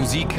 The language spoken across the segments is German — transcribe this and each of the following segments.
Musik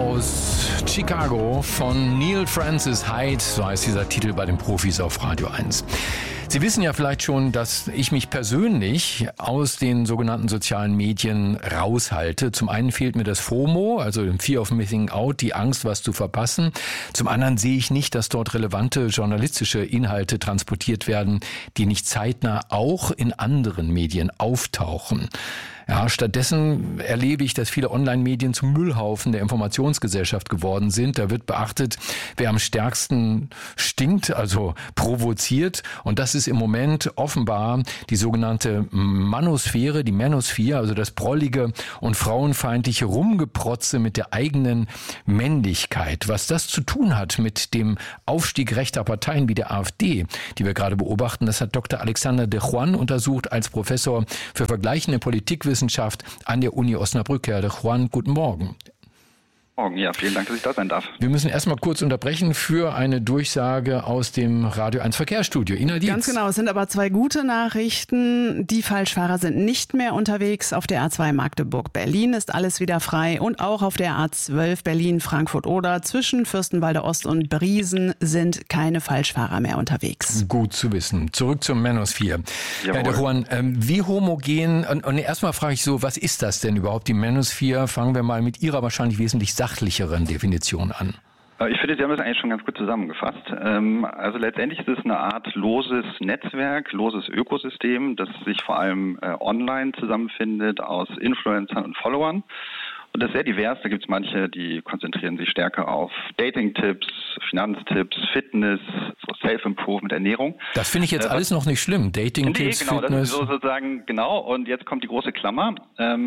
aus Chicago von Neil Francis Hyde, so heißt dieser Titel bei den Profis auf Radio 1. Sie wissen ja vielleicht schon, dass ich mich persönlich aus den sogenannten sozialen Medien raushalte. Zum einen fehlt mir das FOMO, also Fear of Missing Out, die Angst, was zu verpassen. Zum anderen sehe ich nicht, dass dort relevante journalistische Inhalte transportiert werden, die nicht zeitnah auch in anderen Medien auftauchen. Ja, stattdessen erlebe ich, dass viele Online-Medien zum Müllhaufen der Informationsgesellschaft geworden sind. Da wird beachtet, wer am stärksten stinkt, also provoziert. Und das ist im Moment offenbar die sogenannte Manosphäre, die Manosphere, also das prollige und frauenfeindliche Rumgeprotze mit der eigenen Männlichkeit. Was das zu tun hat mit dem Aufstieg rechter Parteien wie der AfD, die wir gerade beobachten, das hat Dr. Alexander de Juan untersucht als Professor für vergleichende Politikwissenschaft an der Uni Osnabrück. Herr de Juan, guten Morgen. Morgen, ja, vielen Dank, dass ich da sein darf. Wir müssen erstmal kurz unterbrechen für eine Durchsage aus dem Radio 1 Verkehrsstudio. Ina Dietz. Ganz genau, es sind aber zwei gute Nachrichten. Die Falschfahrer sind nicht mehr unterwegs. Auf der A2 Magdeburg-Berlin ist alles wieder frei und auch auf der A12 Berlin-Frankfurt-Oder zwischen Fürstenwalde Ost und Briesen sind keine Falschfahrer mehr unterwegs. Gut zu wissen. Zurück zum Manosphere. Jawohl. Herr de Juan, wie homogen, und erstmal frage ich so, was ist das denn überhaupt, die Manosphere? Fangen wir mal mit Ihrer wahrscheinlich wesentlich sachlicheren Definition an. Ich finde, Sie haben das eigentlich schon ganz gut zusammengefasst. Also letztendlich ist es eine Art loses Netzwerk, loses Ökosystem, das sich vor allem online zusammenfindet aus Influencern und Followern. Und das ist sehr divers. Da gibt es manche, die konzentrieren sich stärker auf Dating-Tipps, Finanztipps, Fitness, so Self-Improvement, Ernährung. Das finde ich jetzt alles noch nicht schlimm. Dating-Tipps, genau, Fitness. Das ist so sozusagen, genau. Und jetzt kommt die große Klammer.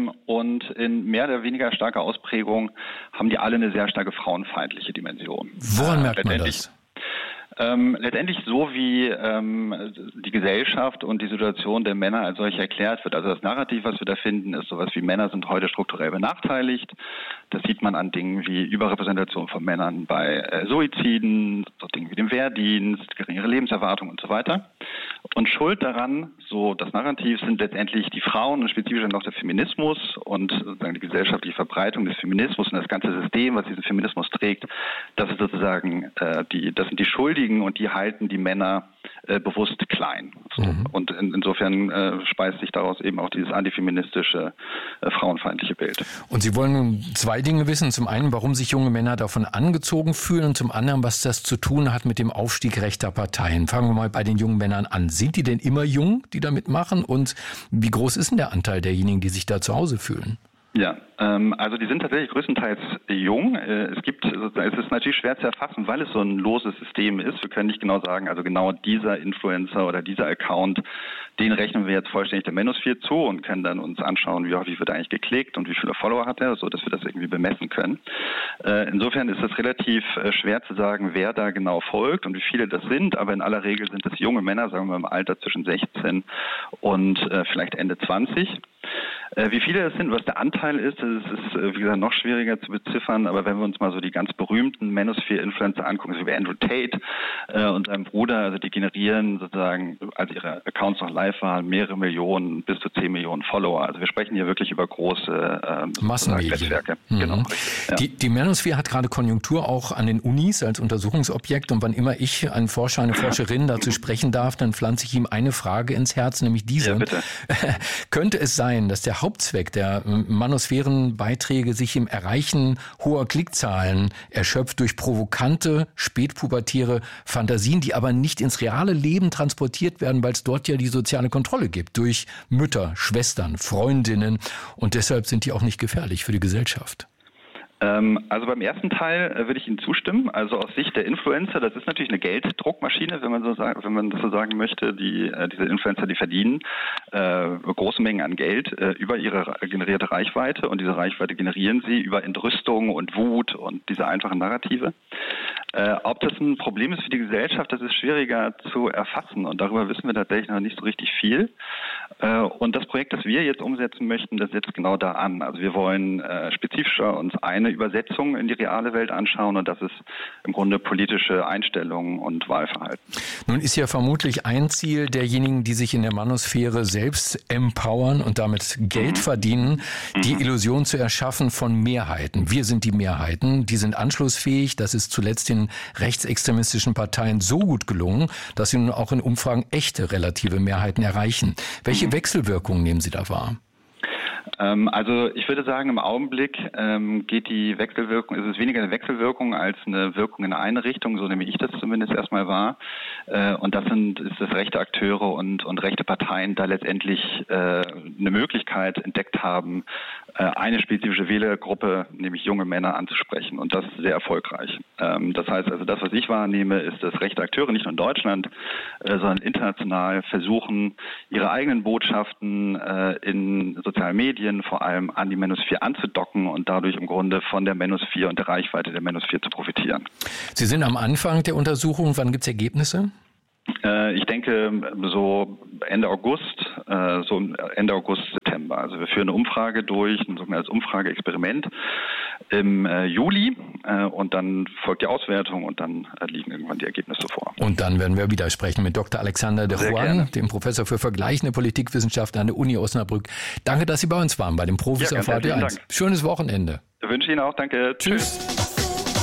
Und in mehr oder weniger starker Ausprägung haben die alle eine sehr starke frauenfeindliche Dimension. Woran merkt man das? Letztendlich so, wie die Gesellschaft und die Situation der Männer als solche erklärt wird. Also das Narrativ, was wir da finden, ist sowas wie Männer sind heute strukturell benachteiligt. Das sieht man an Dingen wie Überrepräsentation von Männern bei Suiziden, so Dingen wie dem Wehrdienst, geringere Lebenserwartung und so weiter. Und schuld daran, so das Narrativ, sind letztendlich die Frauen und spezifisch dann auch der Feminismus und sozusagen die gesellschaftliche Verbreitung des Feminismus und das ganze System, was diesen Feminismus trägt. Das ist sozusagen das sind die Schuldigen und die halten die Männer bewusst klein. So. Und insofern speist sich daraus eben auch dieses antifeministische, frauenfeindliche Bild. Und Sie wollen nun zwei Dinge wissen. Zum einen, warum sich junge Männer davon angezogen fühlen und zum anderen, was das zu tun hat mit dem Aufstieg rechter Parteien. Fangen wir mal bei den jungen Männern an. Sind die denn immer jung, die da mitmachen? Und wie groß ist denn der Anteil derjenigen, die sich da zu Hause fühlen? Ja, also die sind tatsächlich größtenteils jung. Es ist natürlich schwer zu erfassen, weil es so ein loses System ist. Wir können nicht genau sagen, also genau dieser Influencer oder dieser Account, den rechnen wir jetzt vollständig der Manosphere zu und können dann uns anschauen, wie häufig wird eigentlich geklickt und wie viele Follower hat er, so dass wir das irgendwie bemessen können. Insofern ist es relativ schwer zu sagen, wer da genau folgt und wie viele das sind, aber in aller Regel sind es junge Männer, sagen wir im Alter zwischen 16 und vielleicht Ende 20. Wie viele das sind, was der Anteil ist, das ist, wie gesagt, noch schwieriger zu beziffern, aber wenn wir uns mal so die ganz berühmten Manosphere-Influencer angucken, so wie Andrew Tate und sein Bruder, also die generieren sozusagen, als ihre Accounts noch live waren, mehrere Millionen, bis zu 10 Millionen Follower. Also wir sprechen hier wirklich über große Massenmedien. Netzwerke. Mhm. Genau. Ja. Die Manosphere hat gerade Konjunktur auch an den Unis als Untersuchungsobjekt und wann immer ich einen Forscher, eine Forscherin dazu sprechen darf, dann pflanze ich ihm eine Frage ins Herz, nämlich diese. Ja, bitte. Könnte es sein, dass der Hauptzweck der Manosphärenbeiträge sich im Erreichen hoher Klickzahlen erschöpft durch provokante, spätpubertäre Fantasien, die aber nicht ins reale Leben transportiert werden, weil es dort ja die soziale Kontrolle gibt durch Mütter, Schwestern, Freundinnen und deshalb sind die auch nicht gefährlich für die Gesellschaft? Also beim ersten Teil würde ich Ihnen zustimmen. Also aus Sicht der Influencer, das ist natürlich eine Gelddruckmaschine, wenn man das so sagen möchte. Diese Influencer, die verdienen große Mengen an Geld über ihre generierte Reichweite und diese Reichweite generieren sie über Entrüstung und Wut und diese einfachen Narrative. Ob das ein Problem ist für die Gesellschaft, das ist schwieriger zu erfassen und darüber wissen wir tatsächlich noch nicht so richtig viel. Und das Projekt, das wir jetzt umsetzen möchten, das setzt genau da an. Also wir wollen spezifischer uns eine eine Übersetzung in die reale Welt anschauen und das ist im Grunde politische Einstellungen und Wahlverhalten. Nun ist ja vermutlich ein Ziel derjenigen, die sich in der Manosphäre selbst empowern und damit Geld verdienen, die Illusion zu erschaffen von Mehrheiten. Wir sind die Mehrheiten, die sind anschlussfähig. Das ist zuletzt den rechtsextremistischen Parteien so gut gelungen, dass sie nun auch in Umfragen echte relative Mehrheiten erreichen. Welche Wechselwirkungen nehmen Sie da wahr? Also ich würde sagen, im Augenblick geht die Wechselwirkung, ist es weniger eine Wechselwirkung als eine Wirkung in eine Richtung, so nehme ich das zumindest erstmal wahr. Und ist das rechte Akteure und rechte Parteien da letztendlich eine Möglichkeit entdeckt haben, eine spezifische Wählergruppe, nämlich junge Männer, anzusprechen. Und das sehr erfolgreich. Das heißt also, das, was ich wahrnehme, ist, dass rechte Akteure nicht nur in Deutschland, sondern international versuchen, ihre eigenen Botschaften in sozialen Medien vor allem an die Manosphere anzudocken und dadurch im Grunde von der Manosphere und der Reichweite der Manosphere zu profitieren. Sie sind am Anfang der Untersuchung. Wann gibt es Ergebnisse? Ich denke so Ende August, September. Also wir führen eine Umfrage durch, ein sogenanntes Umfrageexperiment im Juli und dann folgt die Auswertung und dann liegen irgendwann die Ergebnisse vor. Und dann werden wir wieder sprechen mit Dr. Alexander de Juan, dem Professor für vergleichende Politikwissenschaft an der Uni Osnabrück. Danke, dass Sie bei uns waren, bei den Profis auf Radio 1. Schönes Wochenende. Wünsche Ihnen auch, danke. Tschüss.